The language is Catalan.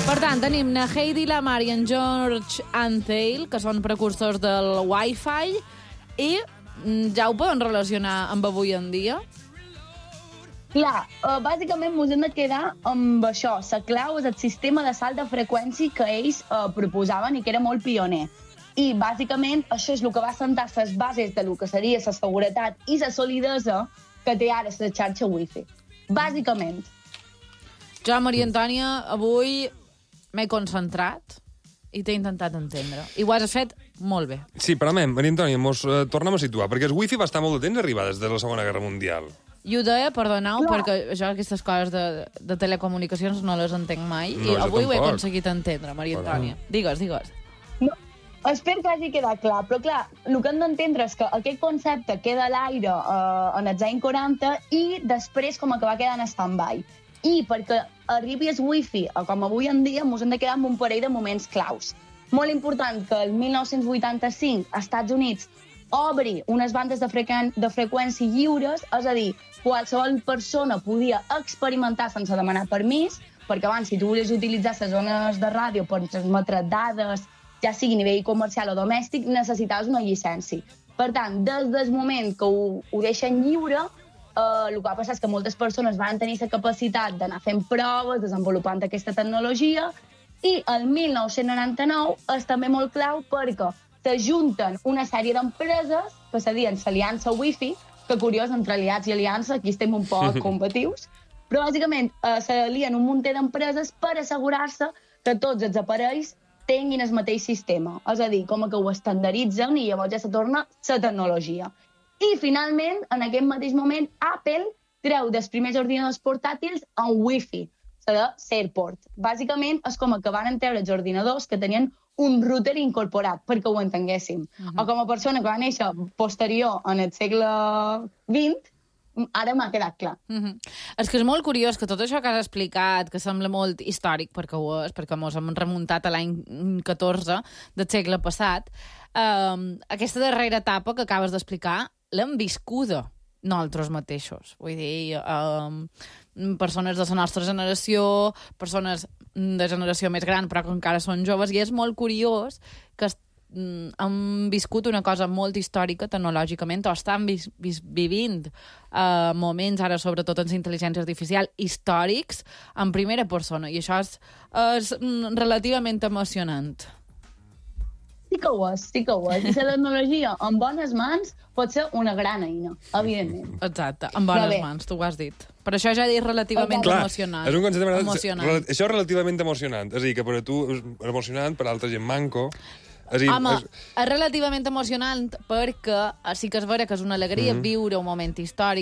Per tant, tenim na Heidi Lamar i en George Antheil, que són precursors del Wi-Fi, i ja ho poden relacionar amb avui en dia? Clar, bàsicament ens hem de quedar amb això. La clau és el sistema de salt de freqüència que ells proposaven i que era molt pioner. I, bàsicament, això és el que va sentar les bases de lo que seria la seguretat i la solidesa que té ara la xarxa Wi-Fi. Bàsicament. Jo, Maria Antònia, avui m'he concentrat i t'he intentat entendre. I ho has fet molt bé. Sí, però Maria Antònia, mos tornem a situar, perquè el Wi-Fi va estar molt de temps a arribar des de la Segona Guerra Mundial. I ho deia, perdoneu, perquè jo aquestes coses de telecomunicacions no les entenc mai, i avui ho he aconseguit entendre, Maria Antònia. Digues. No, espero que hagi quedat clar, però clar, el que hem d'entendre és que aquest concepte queda a l'aire en els anys 40 i després com que va quedar en stand-by. I perquè arribi el Wi-Fi, com avui en dia, ens hem de quedar amb un parell de moments claus. Molt important que el 1985 als Estats Units obri unes bandes de freqüència lliures, és a dir, qualsevol persona podia experimentar sense demanar permís, perquè abans, si tu volies utilitzar les zones de ràdio per transmetre dades, ja sigui a nivell comercial o domèstic, necessitaves una llicència. Per tant, des del moment que ho deixen lliure, el que va passar és que moltes persones van tenir la capacitat d'anar fent proves, desenvolupant aquesta tecnologia, i el 1999 és també molt clau perquè s'ajunten una sèrie d'empreses que se diuen l'Aliança Wi-Fi, que curiós, entre aliats i aliança, aquí estem un poc combatius, però bàsicament s'alien un munt d'empreses per assegurar-se que tots els aparells tinguin el mateix sistema. És a dir, com que ho estandarditzen i llavors ja se torna la tecnologia. I, finalment, en aquest mateix moment, Apple treu dels primers ordinadors portàtils amb Wi-Fi, la de Airport. Bàsicament, és com que van treure els ordinadors que tenien un router incorporat, perquè ho entenguéssim. O com a persona que va néixer posterior en el segle XX, ara m'ha quedat clar. És que és molt curiós que tot això que has explicat, que sembla molt històric, perquè ho és, perquè ens hem remuntat a l'any 14 del segle passat, aquesta darrera etapa que acabes d'explicar l'hem viscuda nosaltres mateixos. Vull dir, persones de la nostra generació, persones de generació més gran, però que encara són joves, i és molt curiós que han viscut una cosa molt històrica tecnològicament, o estan vivint moments, ara sobretot en la intel·ligència artificial, històrics, en primera persona, i això és relativament emocionant. Sí que ho és. I la tecnologia en bones mans pot ser una gran eina, evidentment. Exacte, en bones mans, tu ho has dit. Per això ja he dit relativament emocionant. És un concepte emocionant. Això és relativament emocionant. És a dir, que per a tu és emocionant, per a altra gent manco. Home, és relativament emocionant perquè sí que és vera que és una alegria viure un moment històric,